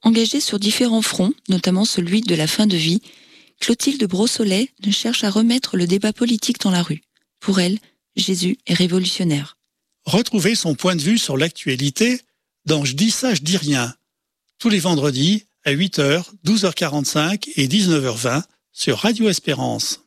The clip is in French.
Engagée sur différents fronts, notamment celui de la fin de vie, Clotilde Brossolet ne cherche à remettre le débat politique dans la rue. Pour elle, Jésus est révolutionnaire. Retrouvez son point de vue sur l'actualité dans Je dis ça, je dis rien. Tous les vendredis à 8h, 12h45 et 19h20 sur Radio Espérance.